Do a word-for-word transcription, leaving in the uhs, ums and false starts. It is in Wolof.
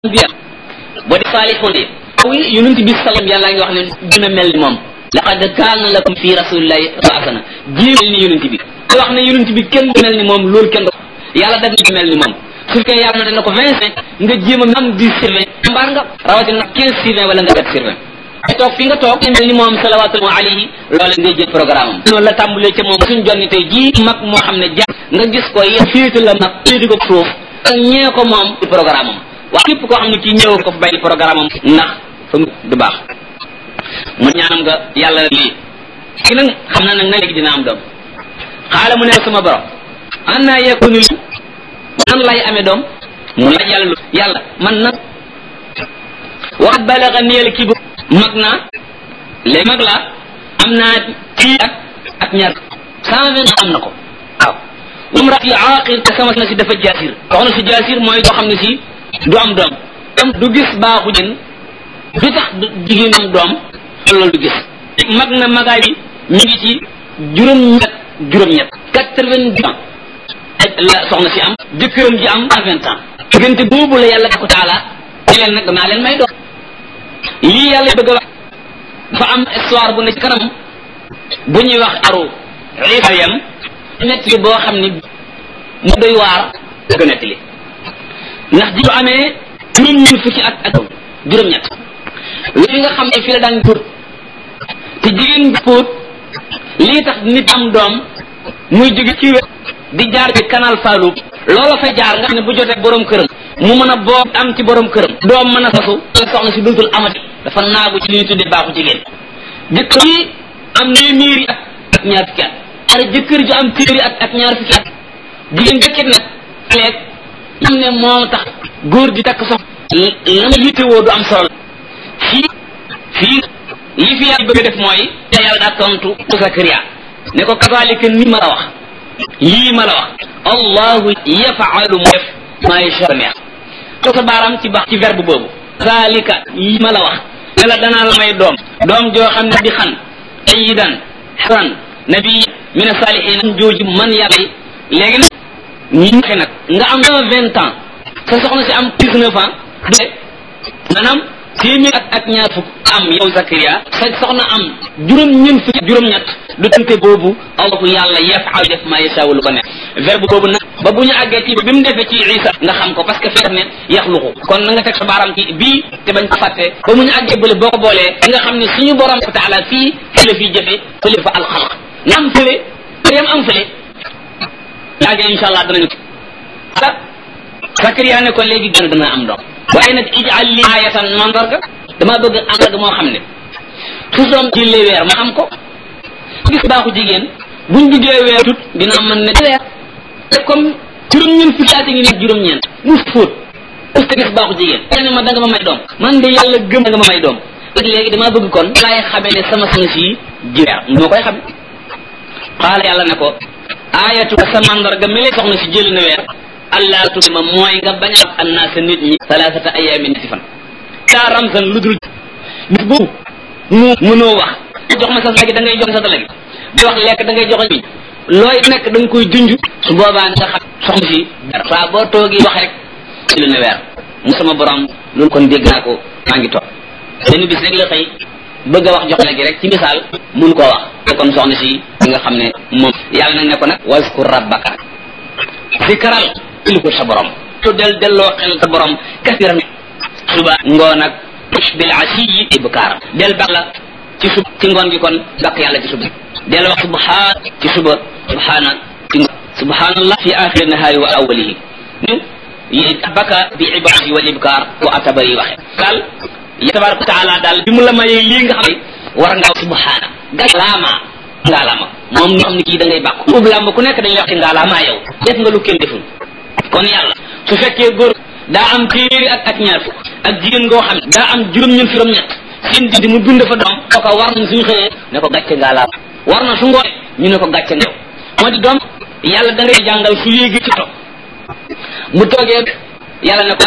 biya bo di salihun yi wi yonent bi sallam yalla nga wax ne dina mel ni mom laqad kana lakum fi rasulillahi hasana ji ni yonent bi wax ne yonent bi kenn mel ni mom lool kenn yalla daf ni mel ni mom su fekkee yàlla na ko vingt-cinq nga jéem a am dix sur vingt mbaar nga rawatina quinze sur vingt wala nga quatre sur vingt ay toog fi nga toog mel ni moom salawatu alayhi loolu ngay jël programme am noonu la tàmbalee ca moom suñ jonni tey jii mag moo xam ne ja nga gis ko yéen féete la mag féete ko suuf ak ñee ko moom programme am waaye képp koo xam ne kii ñëw ko fa bàyyi programme am ndax fa du baax mu ñaanam nga yàlla lii ki nag xam na nag na léegi dina am doom xaala mu ne sama borom an naa yakunu li man lay amee doom mu laaj yàlla yàlla man nag wax balaga niyel kibir mag naa léegi mag laa am naa fii ak ak ñaar cent vingt am na ko waaw umrati aaqir te sama na si dafa jaasir soxna si jaasir mooy doo xam ne si du am doom am du gis baaxu jën du tax jigéen am doom loolu du gis mag na magaay bi mi ngi ci juróom-ñett juróom-ñett quatre-vingt-dix ans la soxna si am jëkkëram ji am vingt ans diggante boobu la yàlla ko taala ci leen nag danaa leen may doom lii yàlla bëgg a wax dafa am histoire bu ne ci kanam bu ñuy wax aru Ibrahim nett li boo xam ni mu doy waar bëgg a nett li ndax ji bu amee juróom-ñeent fukki at ak juróom-ñett li nga xam ne fii la daan pour te jigéen pour lii tax nit am doom muy jóge ci wet di jaar ci canal Fallou loola fa jaar nga xam ne bu jotee borom këram mu mën a boo am ci borom këram doom mën a sasu soxna si dootul amati dafa naagu ci li ñu tuddee baaxu jigéen jëkkër yi am téeméeri at ak ñaar fukki at ara jëkkër ju am téeméeri at ak ñaar fukki at jigéen jëkkit nag leeg am ne moo tax góor di takk sox la ma yittewoo du am solo fii fii li fi yàlla bëgg a def mooy te yàlla daa tontu Zakariya ne ko kazalika ni ma la wax lii ma la wax allahu yafaalu mu def maa yashaa neex to sa baaraam ci baax ci verbe boobu zalika lii ma la wax ne la danaa la may doom doom joo xam ne di xan ayidan xasan nabi min salihin jooju man yàlla léegi nag ñi waxe nag nga am vingt ans sa soxna si am dix-neuf ans de maanaam téeméer ak ak ñaar fukk am yow Zakariya sa soxna am juróom-ñeent fukk juróom-ñett du tante boobu allahu yàlla yafal def maa yashaa lu ko nekk verbe boobu nag ba bu ñu àggee ci bi mu defee ci Isa nga xam ko parce que feer ne yaxluqu kon na nga teg sa baaram ci bii te bañ ko fàtte ba mu ñu àggee bële boo ko boolee nga xam ne suñu borom taala fii fële fii jëfe fële fa alxalq nga am fële yam am fële àggee insha allah danañu ah Zakariya ne ko léegi gën dana am doom waaye nag ij'al li ayatan mandarga damaa bëgg àndarga moo xam ne su doom jëlee weer ma xam ko gis baaxu jigéen buñ buggee weer tut dina mën ne weer te comme juróom-ñeent fukki at ngi nekk juróom-ñeent mu fóot us te gis baaxu jigéen ne ma da nga ma may doom man de yàlla gëm da nga ma may doom léegi damaa bëgg kon laay xamee ne sama soxna si ji weer moo koy xam xaala yàlla ne ko ayatu sa mandarga mi lay soxna si jël na weer allah tutima mooy nga bañ a annaasa nit ñi salaasata ayaamin si fan taa ramsan lu dul bis boobu mu mënoo wax jox ma sa léegi da ngay jox sa léegi di wax lekk da ngay joxe bi looy nekk da nga koy junj su boobaa nga xam soxna si saa boo toogee wax rek lu ne weer mu sama borom loolu kon dégg naa ko maa ngi toog benn bis rek la xëy bëgg a wax jox léegi rek ci misaal mun koo wax te kon soxna si nga xam ne moom yàlla nag ne ko nag waskur rabbaka zikral lu ko sa borom to del delloo xel sa borom kasiran suba ngoon ak bil asiyi ibkaar del baax la ci sub ci ngoon gi kon bakk yàlla ci suba del wax subhaan ci suba subhaana ci subhaanallah fi axiri nahaari wa awalihi baka bi ibadi wal ibkaar wa atabari waxe daal ya tabaraka taala daal bi mu la mayee lii nga xam ne war nga subhaana galaama ngalaama moom ñoo xam ne kii da ngay bàkku ub làmb ku nekk dañuy wax ci ngalaama yow def nga lu kenn deful kon yàlla su fekkee góor daa am téeméeri ak ak ñaar fukk ak jigéen ngoo xam ne daa am juróom-ñeent juróom-ñett seen dindi mu bind fa doom kooka war nañ suñu xëyee ne ko gàcce ngaa laa war na su ngoonee ñu ne ko gàcce nga yow moo di doom yàlla da ngay jàngal su yéegi ci toog mu toogee yàlla ne ko